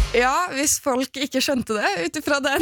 Ja, hvis folk ikke skjønte det utifra den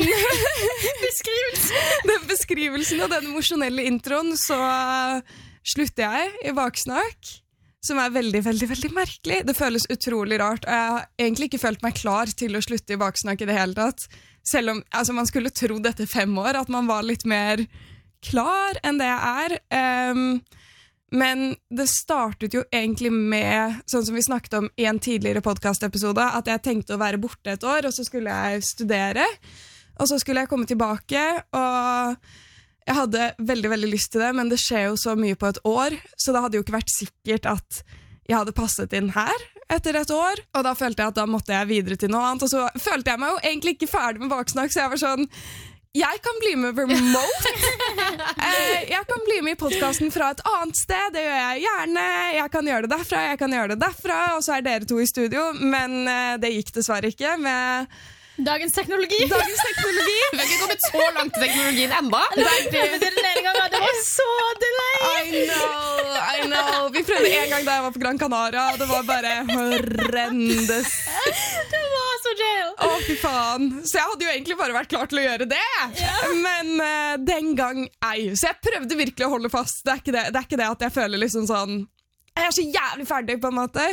beskrivelsen og den emosjonelle introen, så slutter jeg i baksnakk, som veldig, veldig, veldig merkelig. Det føles utrolig rart, og jeg har egentlig ikke følt meg klar til å slutte i baksnakk i det hele tatt. Selv om man skulle tro etter 5 år at man var litt mer klar enn det jeg men det startet jo egentlig med, sånn som vi snakket om i en tidligere podcastepisode, at jeg tenkte å være borte et år, og så skulle jeg studere, og så skulle jeg komme tilbake, og jeg hadde veldig, veldig lyst til det, men det skjer jo så mye på et år, så det hadde jo ikke vært sikkert at jeg hadde passet inn her etter et år, og da følte jeg at da måtte jeg videre til noe annet, og så følte jeg meg jo egentlig ikke ferdig med baksnakk, så jeg var sånn, jeg kan bli med remote. Jeg kan bli med i podcasten fra et annet sted, det gjør jeg gjerne. Jeg kan gjøre det derfra, og så dere 2 i studio, men det gikk dessverre ikke med dagens teknologi. Vi har ikke kommet så langt i teknologien enda. Det var så delay. I know. Vi prøvde en gang da jeg var på Gran Canaria, og det var bare horrendes. Det var så jail. Fy faen. Så jeg hadde jo egentlig bare vært klar til å gjøre det. Ja. Men den gang ei. Så jeg prøvde virkelig å holde fast. Det er ikke det at jeg føler liksom sånn jeg så jævlig ferdig på en måte.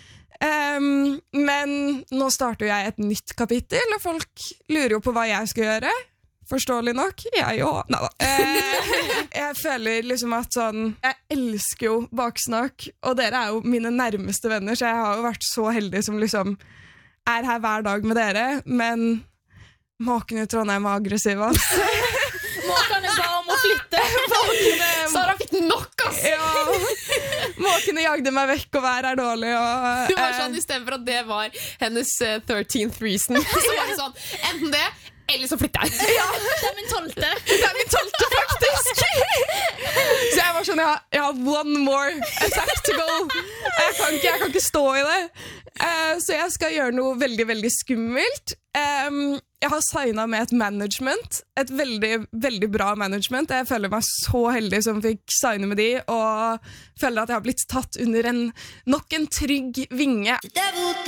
Men nå starter jeg et nytt kapittel, og folk lurer jo på hva jeg skal gjøre. Forståelig nok. Jeg òg. Jeg føler liksom at sånn jeg elsker jo baksnakk, og dere jo mine nærmeste venner, så jeg har jo vært så heldig som liksom her hver dag med dere, men maken i Trondheim var aggressiv, ass. Måkene ba om å flytte. Sara fikk nok, ass. Ja. Måkene jagde meg vekk, og vær dårlig. Og, det var sånn, i stedet for at det var hennes 13th reason, så var det sånn, enten det, eller så flytter jeg. Ja, det min 12. Det min 12. faktisk. Så jeg var sånn, jeg har one more attack to go. Jeg kan ikke stå i det. Så jeg skal gjøre noe veldig, veldig skummelt. Jeg har signet med et management, et veldig, veldig bra management. Jeg føler meg så heldig som fikk signe med de, og føler at jeg har blitt tatt under nok en trygg vinge.